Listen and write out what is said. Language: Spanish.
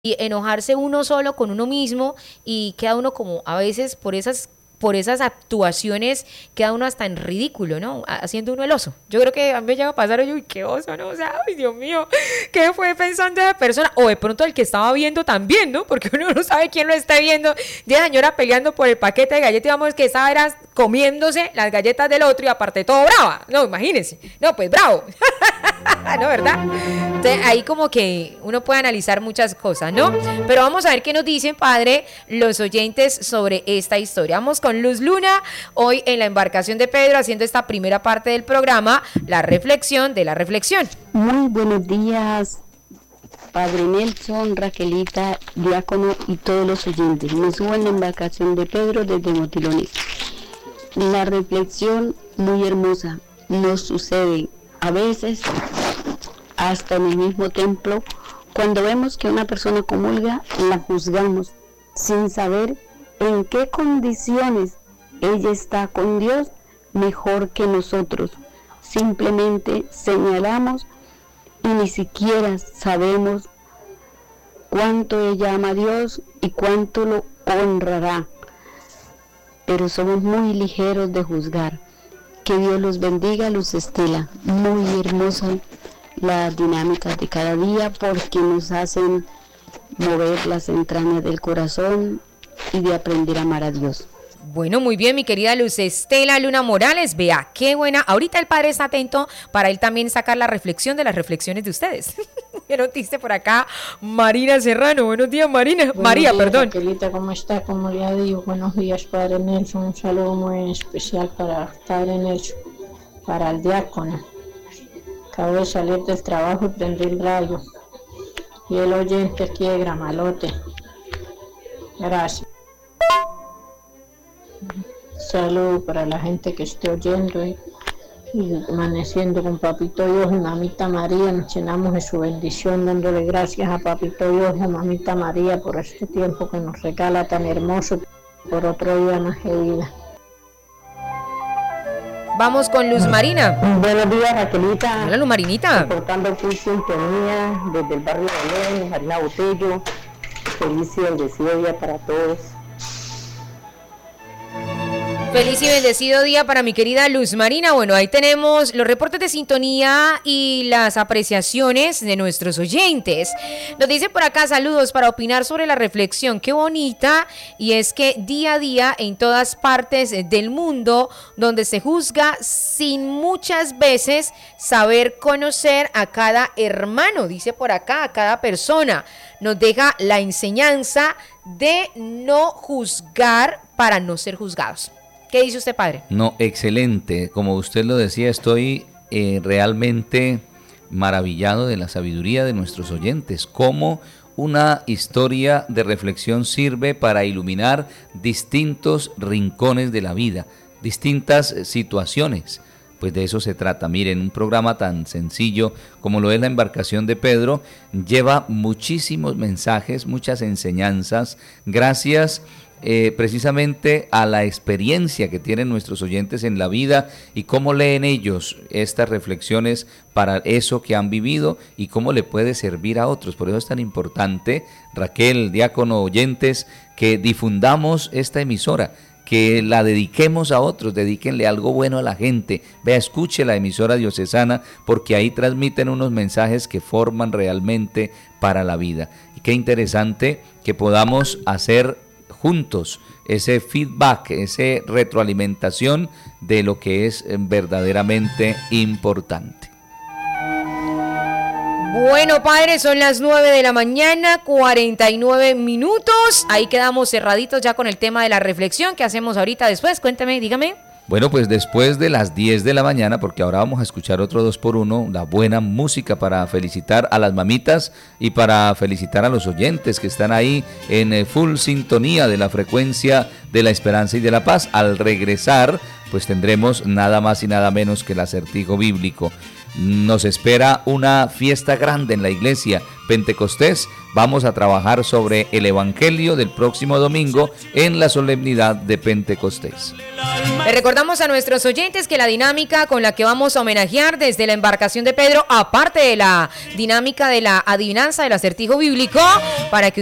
y enojarse uno solo con uno mismo y queda uno como a veces por esas actuaciones queda uno hasta en ridículo, ¿no? Haciendo uno el oso. Yo creo que a mí me llega a pasar, oye, uy, qué oso, ¿no? O sea, ay, Dios mío, ¿qué fue pensando esa persona? O de pronto el que estaba viendo también, ¿no? Porque uno no sabe quién lo está viendo. Ya la señora peleando por el paquete de galletas, digamos que estaba era comiéndose las galletas del otro y aparte todo brava. No, imagínense. No, pues bravo. ¿No, verdad? Entonces, ahí como que uno puede analizar muchas cosas, ¿no? Pero vamos a ver qué nos dicen, padre, los oyentes sobre esta historia. Vamos con Luz Luna, hoy en la embarcación de Pedro, haciendo esta primera parte del programa, la reflexión de la reflexión. Muy buenos días, Padre Nelson, Raquelita, Diácono y todos los oyentes. Me subo en la embarcación de Pedro desde Motilones. La reflexión muy hermosa nos sucede a veces hasta en el mismo templo. Cuando vemos que una persona comulga, la juzgamos sin saber en qué condiciones ella está con Dios mejor que nosotros. Simplemente señalamos y ni siquiera sabemos cuánto ella ama a Dios y cuánto lo honrará. Pero somos muy ligeros de juzgar. Que Dios los bendiga, Luz Estela. Muy hermosa las dinámicas de cada día porque nos hacen mover las entrañas del corazón y de aprender a amar a Dios. Bueno, muy bien, mi querida Luz Estela Luna Morales. Vea, qué buena. Ahorita el padre está atento para él también sacar la reflexión de las reflexiones de ustedes. ¿Qué notiste por acá? Marina Serrano. Buenos días, Marina. Buenos María, días, perdón. Raquelita, ¿cómo está? Como le digo, buenos días, Padre Nelson. Un saludo muy especial para Padre Nelson, para el diácono. Acabo de salir del trabajo y prendí el radio. Y el oyente aquí de Gramalote. Gracias. Saludo para la gente que esté oyendo y amaneciendo con Papito Dios y Mamita María. Nos llenamos de su bendición dándole gracias a Papito Dios y a Mamita María por este tiempo que nos regala tan hermoso, por otro día más de vida. Vamos con Luz Marina. Buenos días, Raquelita. Hola, Luz Marinita. Reportando full sintonía desde el barrio de Belén, Marina Botello. Feliz y bendecido día para todos. Feliz y bendecido día para mi querida Luz Marina. Bueno, ahí tenemos los reportes de sintonía y las apreciaciones de nuestros oyentes. Nos dice por acá, saludos para opinar sobre la reflexión. Qué bonita. Y es que día a día en todas partes del mundo donde se juzga sin muchas veces saber conocer a cada hermano, dice por acá, a cada persona. Nos deja la enseñanza de no juzgar para no ser juzgados. ¿Qué dice usted, padre? No, excelente. Como usted lo decía, estoy realmente maravillado de la sabiduría de nuestros oyentes. Cómo una historia de reflexión sirve para iluminar distintos rincones de la vida, distintas situaciones. Pues de eso se trata. Miren, un programa tan sencillo como lo es la embarcación de Pedro lleva muchísimos mensajes, muchas enseñanzas. Gracias precisamente a la experiencia que tienen nuestros oyentes en la vida y cómo leen ellos estas reflexiones para eso que han vivido y cómo le puede servir a otros. Por eso es tan importante, Raquel, diácono, oyentes, que difundamos esta emisora, que la dediquemos a otros, dedíquenle algo bueno a la gente. Vea, escuche la emisora diocesana porque ahí transmiten unos mensajes que forman realmente para la vida. Y qué interesante que podamos hacer juntos ese feedback, esa retroalimentación de lo que es verdaderamente importante. Bueno, padre, son las 9 de la mañana, 49 minutos. Ahí quedamos cerraditos ya con el tema de la reflexión. ¿Qué hacemos ahorita después? Cuéntame, dígame. Bueno, pues después de las 10 de la mañana, porque ahora vamos a escuchar otro 2x1, la buena música para felicitar a las mamitas y para felicitar a los oyentes que están ahí en full sintonía de la frecuencia de la esperanza y de la paz. Al regresar, pues tendremos nada más y nada menos que el acertijo bíblico. Nos espera una fiesta grande en la iglesia Pentecostés. Vamos a trabajar sobre el Evangelio del próximo domingo en la solemnidad de Pentecostés. Le recordamos a nuestros oyentes que la dinámica con la que vamos a homenajear desde la embarcación de Pedro, aparte de la dinámica de la adivinanza del acertijo bíblico, para que